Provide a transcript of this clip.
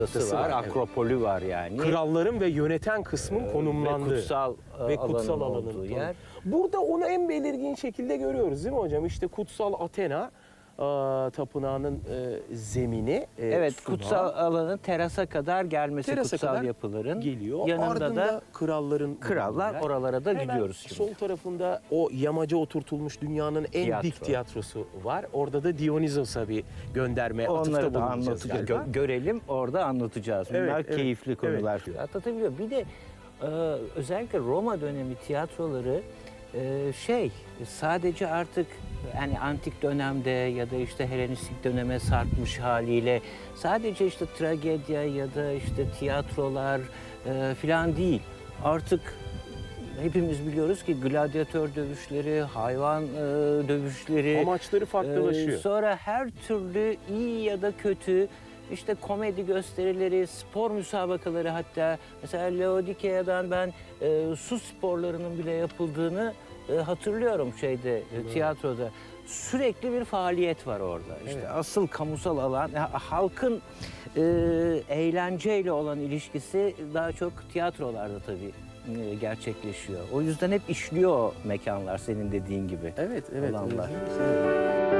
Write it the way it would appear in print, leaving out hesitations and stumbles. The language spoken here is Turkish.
var, evet. Akropolü var yani. Kralların ve yöneten kısmın konumlandığı. Ve kutsal alanın olduğu tabii. yer. Burada onu en belirgin şekilde görüyoruz değil mi hocam? İşte Kutsal Athena tapınağının zemini. Evet, sunağı kutsal alanın terasa kadar gelmesi terasa kutsal kadar yapıların. geliyor. Yanında Ardında da kralların krallar, bulunduğu yer. oralara da Hemen gidiyoruz şimdi. sol tarafında o yamaca oturtulmuş dünyanın en Tiyatro. dik tiyatrosu var. Orada da Dionysos'a bir gönderme, atıfta Onları da bulunacağız anlatacağız. galiba. Görelim, orada anlatacağız. Bunlar Evet, evet, keyifli konular. Atlatabiliyor. Bir de özellikle Roma dönemi tiyatroları sadece artık yani antik dönemde ya da işte Helenistik döneme sarkmış haliyle sadece işte tragedya ya da işte tiyatrolar falan değil. Artık hepimiz biliyoruz ki gladyatör dövüşleri, hayvan dövüşleri, Amaçları farklılaşıyor. sonra her türlü iyi ya da kötü işte komedi gösterileri, spor müsabakaları, hatta mesela Laodikea'dan ben su sporlarının bile yapıldığını hatırlıyorum tiyatroda. Sürekli bir faaliyet var orada. İşte Evet. asıl kamusal alan, halkın eğlenceyle olan ilişkisi daha çok tiyatrolarda tabii gerçekleşiyor. O yüzden hep işliyor o mekanlar senin dediğin gibi. Evet, evet. Olanlar. Evet.